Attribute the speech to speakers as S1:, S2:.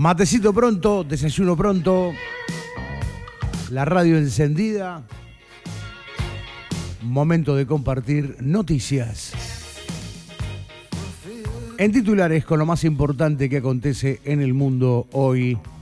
S1: Matecito pronto, desayuno pronto, la radio encendida. Momento de compartir noticias. En titulares con lo más importante que acontece en el mundo hoy.